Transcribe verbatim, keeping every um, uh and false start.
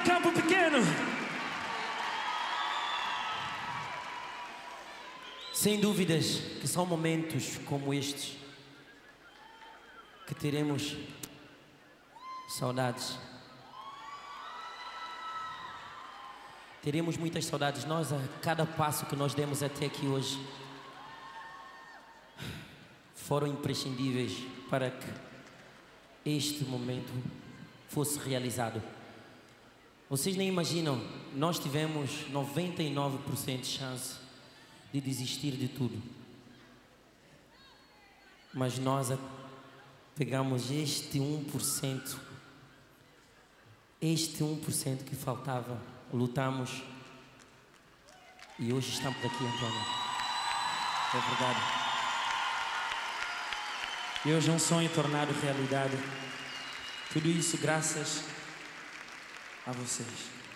Campo Pequeno. Sem dúvidas que são momentos como estes que teremos saudades. Teremos muitas saudades. Nós, a cada passo que nós demos até aqui hoje, foram imprescindíveis para que este momento fosse realizado. Vocês nem imaginam, nós tivemos noventa e nove por cento de chance de desistir de tudo. Mas nós pegamos este um por cento, este um por cento que faltava, lutamos e hoje estamos aqui, Antônio. É verdade. E hoje é um sonho tornado realidade. Tudo isso graças a vocês.